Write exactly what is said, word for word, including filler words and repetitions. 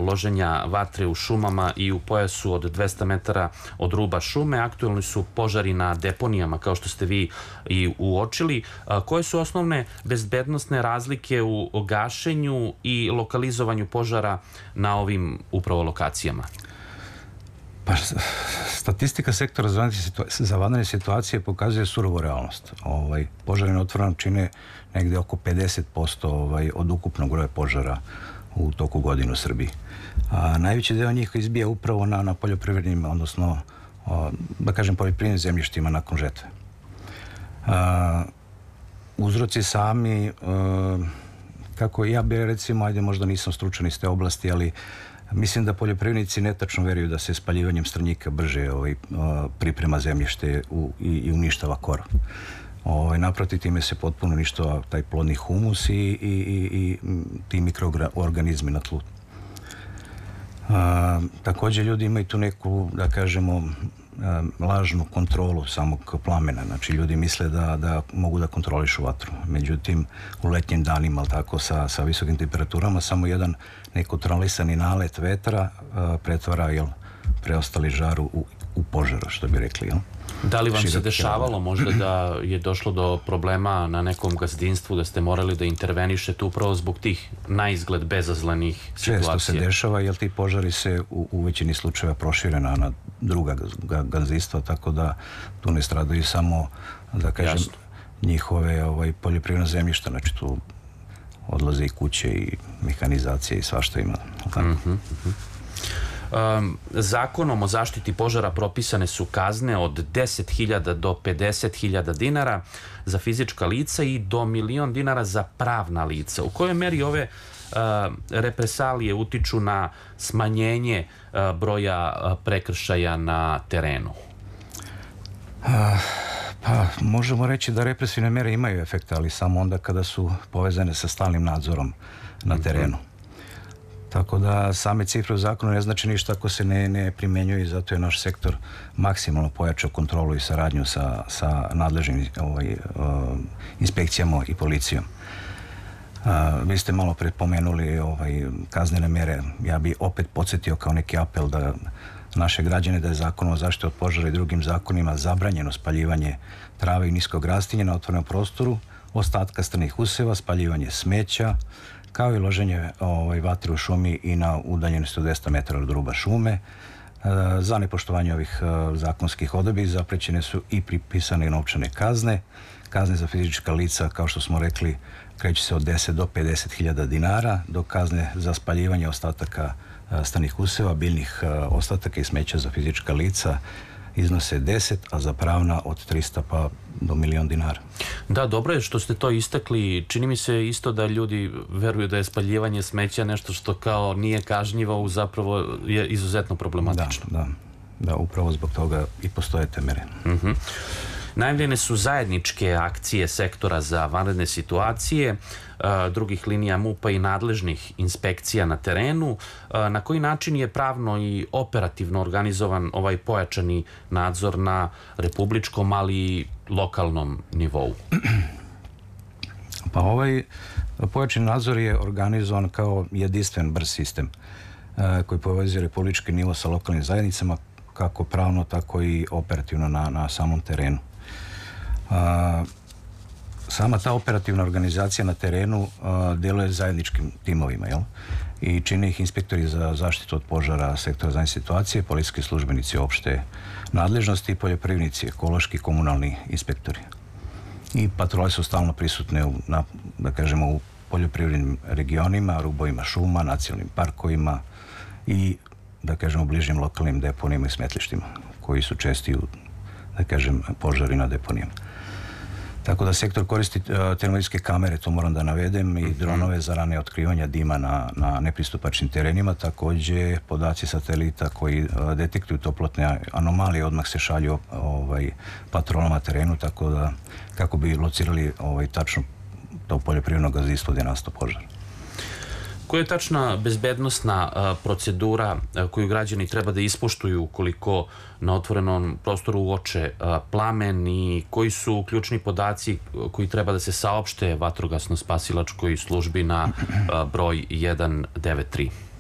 loženja vatre u šumama i u pojasu od dvesta metara od ruba šume. Aktuelni su požari na deponijama, kao što ste vi i uočili. Koje su osnovne bezbednosne razlike u gašenju i lokalizovanju požara na ovim upravo lokacijama? Pa, statistika sektora za vanredne situacije pokazuje surovu realnost. Ovaj, požari na otvorenom čine negde oko pedeset posto ovaj, od ukupnog broja požara u toku godine u Srbiji. A najveći deo njih izbija upravo na, na poljoprivrednim, odnosno, o, da kažem, poljoprivrednim zemljištima nakon žetve. A, uzroci sami, a, kako ja bi recimo, ajde možda nisam stručan iz te oblasti, ali mislim da poljoprivrednici netačno veruju da se spaljivanjem strnjika brže ovaj, priprema zemljište u, i, i uništava korov. Ovaj, naprotiv, time se potpuno uništava taj plodni humus i, i, i, i ti mikroorganizmi na tlu. A, također ljudi imaju tu neku, da kažemo, a, lažnu kontrolu samog plamena. Znači, ljudi misle da, da mogu da kontrolišu vatru. Međutim, u letnjim danima, ali tako, sa, sa visokim temperaturama, samo jedan nekontrolisani nalet vetra a, pretvara, jel, preostali žar u, u požaru, što bi rekli, jel? Da li vam se dešavalo možda da je došlo do problema na nekom gazdinstvu, da ste morali da intervenišete upravo zbog tih na izgled bezazlenih situacija? Često se dešava, jer ti požari se u, u većini slučajeva prošire na, na druga gazdinstva, tako da tu ne stradaju samo, da kažem, Jasno. njihove ovaj, poljoprivredne zemljišta, znači tu odlaze i kuće i mehanizacije i svašta ima. Tako. Mm-hmm, mm-hmm. Um, zakonom o zaštiti požara propisane su kazne od deset hiljada do pedeset hiljada dinara za fizička lica i do milion dinara za pravna lica. U kojoj meri ove uh, represalije utiču na smanjenje uh, broja uh, prekršaja na terenu? Uh, pa, možemo reći da represivne mere imaju efekta, ali samo onda kada su povezane sa stalnim nadzorom na terenu. Mm-hmm. Tako da same cifre u zakonu ne znači ništa ako se ne, ne primjenjuju i zato je naš sektor maksimalno pojačao kontrolu i saradnju sa, sa nadležnim ovaj, uh, inspekcijama i policijom. Uh, vi ste malo predpomenuli ovaj, kaznene mere. Ja bi opet podsjetio kao neki apel da naše građane da je Zakonom o zaštiti od požara i drugim zakonima zabranjeno spaljivanje trave i niskog rastinja na otvorenom prostoru, ostatka strnih useva, spaljivanje smeća, kao i loženje ovaj, vatre u šumi i na udaljenosti od dvesta metara od ruba šume. E, za nepoštovanje ovih e, zakonskih odredbi zaprećene su i pripisane novčane kazne. Kazne za fizička lica, kao što smo rekli, kreću se od deset do pedeset hiljada dinara, dok kazne za spaljivanje ostataka e, strnih useva, biljnih e, ostataka i smeća za fizička lica iznose deset, a za pravna od trista pa do milion dinara. Da, dobro je što ste to istakli. Čini mi se isto da ljudi veruju da je spaljivanje smeća nešto što kao nije kažnjivo, zapravo je izuzetno problematično. Da, da, da, upravo zbog toga i postoje te mere. Uh-huh. Najavljene su zajedničke akcije sektora za vanredne situacije, drugih linija MUP-a i nadležnih inspekcija na terenu. Na koji način je pravno i operativno organizovan ovaj pojačani nadzor na republičkom, ali i lokalnom nivou? Pa ovaj pojačani nadzor je organizovan kao jedinstven brz sistem koji povezuje republički nivo sa lokalnim zajednicama, kako pravno, tako i operativno na, na samom terenu. A, sama ta operativna organizacija na terenu a, deluje zajedničkim timovima, jel? I čine ih inspektori za zaštitu od požara, sektora za situacije, policijski službenici opšte nadležnosti i poljoprivrednici, ekološki, komunalni inspektori. I patrole su stalno prisutne u, na, da kažemo, u poljoprivrednim regionima, rubovima šuma, nacionalnim parkovima i, da kažemo, u bližnjim lokalnim deponijama i smetlištima, koji su česti u, da kažem, požari na deponijama. Tako da sektor koristi uh, termometrijske kamere, to moram da navedem, i dronove za rane otkrivanja dima na, na nepristupačnim terenima, također podaci satelita koji uh, detektuju toplotne anomalije, odmah se šalju ovaj, patrolama terenu, tako da kako bi locirali ovaj, tačno to poljoprivredno gazdinstvo gdje je nastao požar. Koja je tačna bezbednosna a, procedura a, koju građani treba da ispoštuju ukoliko na otvorenom prostoru uoče a, plamen i koji su ključni podaci koji treba da se saopšte vatrogasno-spasilačkoj službi na a, broj jedan devet tri?